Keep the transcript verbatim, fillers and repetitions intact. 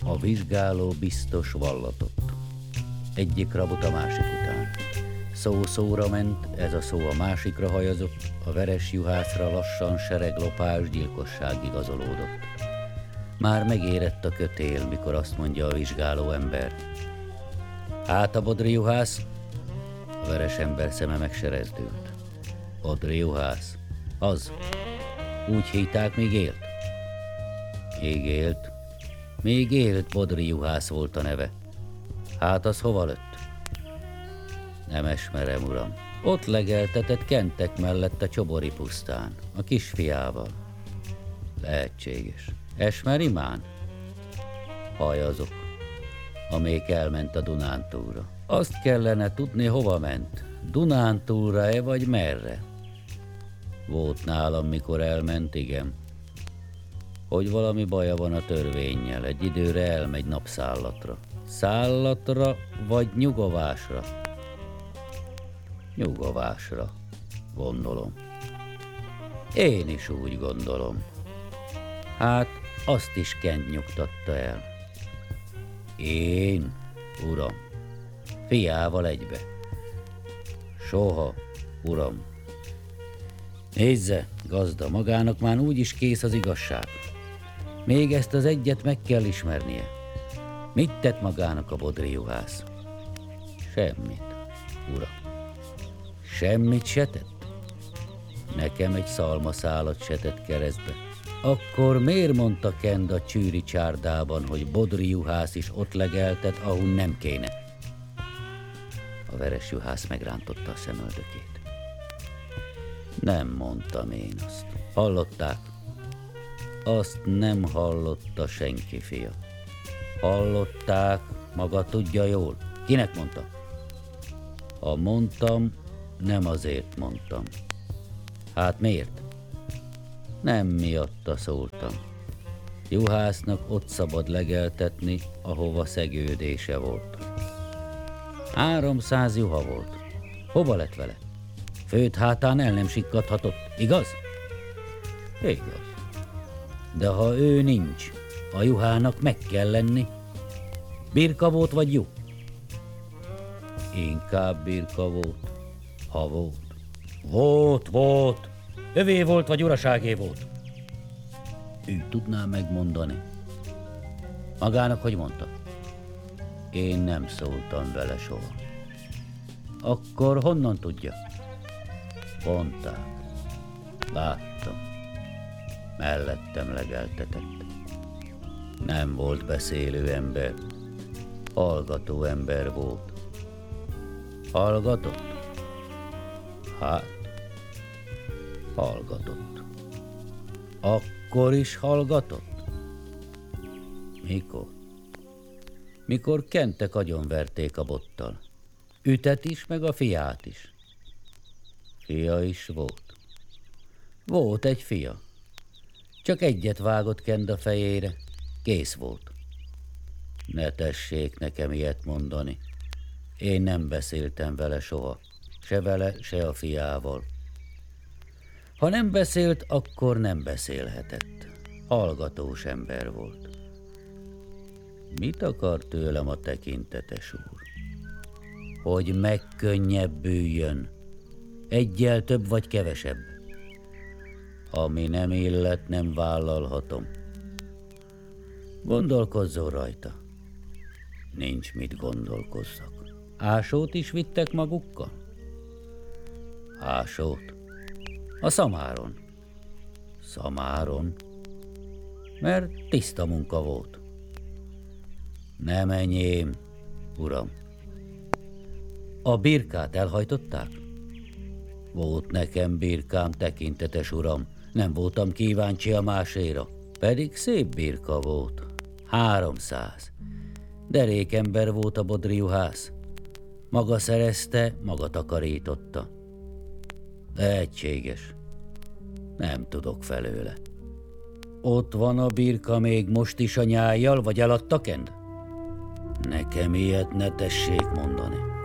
A vizsgáló biztos vallatott. Egyik rabot a másik után. Szó-szóra ment, ez a szó a másikra hajazott, a veres juhászra lassan sereglopás, gyilkosság igazolódott. Már megérett a kötél, mikor azt mondja a vizsgáló ember. Hát a bodri juhász? A veres ember szeme megserezdült. Bodri juhász? Az. Úgy hívták, még élt? Még élt. Még élt, bodri juhász volt a neve. Hát az hova lőtt? Nem esmerem, uram. Ott legeltetett kentek mellett a Csobori pusztán, a kisfiával. Lehetséges. Esmeri mán? Hajazok. Amék elment a Dunántúlra. Azt kellene tudni, hova ment. Dunántúlra-e vagy merre? Volt nálam, mikor elment, igen. Hogy valami baja van a törvénnyel, egy időre elmegy napszállatra. Szállatra vagy nyugovásra? Nyugovásra, gondolom. Én is úgy gondolom. Hát, azt is Kent nyugtatta el. Én, uram, fiával egybe. Soha, uram. Nézze, gazda, magának már úgyis kész az igazság. Még ezt az egyet meg kell ismernie. Mit tett magának a bodri juhász? Semmit, uram. Semmit se tett? Nekem egy szalmaszálat se tett keresztbe. Akkor miért mondta Kend a csűri csárdában, hogy bodri juhász is ott legeltet, ahol nem kéne? A veres juhász megrántotta a szemöldökét. Nem mondtam én azt. Hallották? Azt nem hallotta senki, fia. Hallották, maga tudja jól. Kinek mondta? Ha mondtam, nem azért mondtam. Hát miért? Nem miatta szóltam. Juhásznak ott szabad legeltetni, ahova szegődése volt. Háromszáz juha volt. Hova lett vele? Főt hátán el nem sikkadhatott, igaz? Igaz. De ha ő nincs, a juhának meg kell lenni. Birka volt vagy juh? Inkább birka volt, ha volt. Volt, volt. Övé volt vagy uraságé volt? Ő tudná megmondani. Magának hogy mondta? Én nem szóltam vele soha. Akkor honnan tudja? Mondták. Láttam. Mellettem legeltetett. Nem volt beszélő ember. Hallgató ember volt. Hallgatott? Hát, hallgatott. Akkor is hallgatott? Mikor? Mikor Kentek agyonverték a bottal. Ütet is, meg a fiát is. Fia is volt. Volt egy fia. Csak egyet vágott Kend a fejére. Kész volt. Ne tessék nekem ilyet mondani. Én nem beszéltem vele soha. Se vele, se a fiával. Ha nem beszélt, akkor nem beszélhetett. Hallgatós ember volt. Mit akar tőlem a tekintetes úr? Hogy megkönnyebbüljön. Egyel több vagy kevesebb. Ami nem illet, nem vállalhatom. Gondolkozzon rajta. Nincs mit gondolkozzak. Ásót is vittek magukkal? Ásót? A szamáron. Szamáron? Mert tiszta munka volt. Nem enyém, uram. A birkát elhajtották? Volt nekem birkám, tekintetes uram. Nem voltam kíváncsi a máséra. Pedig szép birka volt. Háromszáz. Derékember volt a bodri juhász. Maga szerezte, maga takarította. Lehetséges. Nem tudok felőle. Ott van a birka még most is a nyájjal, vagy eladta Kend? Nekem ilyet ne tessék mondani.